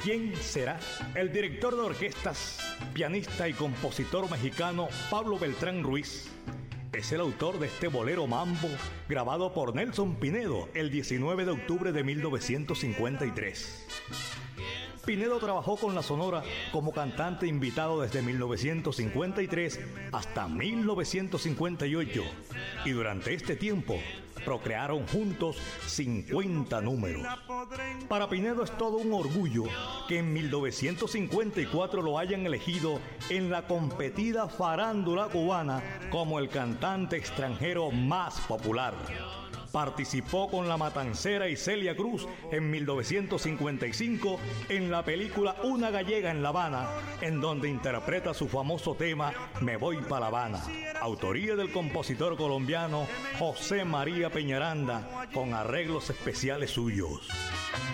¿Quién será? El director de orquestas, pianista y compositor mexicano Pablo Beltrán Ruiz es el autor de este bolero mambo grabado por Nelson Pinedo el 19 de octubre de 1953. Pinedo trabajó con la Sonora como cantante invitado desde 1953 hasta 1958 y durante este tiempo procrearon juntos 50 números. Para Pinedo es todo un orgullo que en 1954 lo hayan elegido en la competida farándula cubana como el cantante extranjero más popular. Participó con La Matancera y Celia Cruz en 1955 en la película Una gallega en La Habana, en donde interpreta su famoso tema Me voy pa' La Habana, autoría del compositor colombiano José María Peñaranda, con arreglos especiales suyos.